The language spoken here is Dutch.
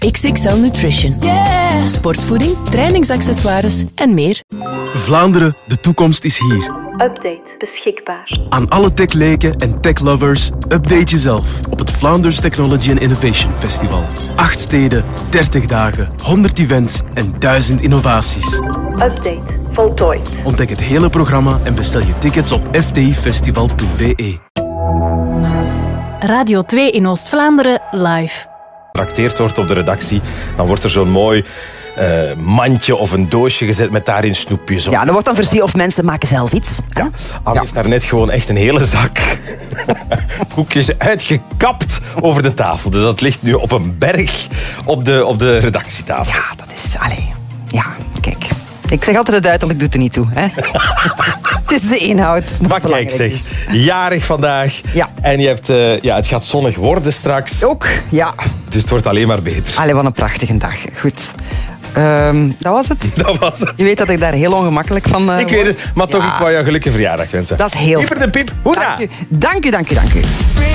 XXL Nutrition. Sportvoeding, trainingsaccessoires en meer. Vlaanderen, de toekomst is hier. Update beschikbaar. Aan alle techleken en techlovers, update jezelf op het Vlaanders Technology and Innovation Festival. 8 steden, 30 dagen, 100 events en 1000 innovaties. Update voltooid. Ontdek het hele programma en bestel je tickets op fdifestival.be. Radio 2 in Oost-Vlaanderen live. Getrakteerd wordt op de redactie, dan wordt er zo'n mooi mandje of een doosje gezet met daarin snoepjes. Ja, dan wordt dan voorzien of mensen maken zelf iets. Ja, Anne heeft daar net gewoon echt een hele zak koekjes uitgekapt over de tafel. Dus dat ligt nu op een berg op de redactietafel. Ja, dat is... Ja, kijk. Ik zeg altijd het uiterlijk doet er niet toe. Hè? Het is de inhoud. Maar kijk zeg, jarig vandaag. Ja. En je hebt, het gaat zonnig worden straks. Ook, ja. Dus het wordt alleen maar beter. Allee, wat een prachtige dag. Goed. Dat was het. Dat was het. Je weet dat ik daar heel ongemakkelijk van Ik weet het, maar toch, ik wou jou gelukkige verjaardag wensen. Dat is heel Pieper de Piep, hoera! Dank u.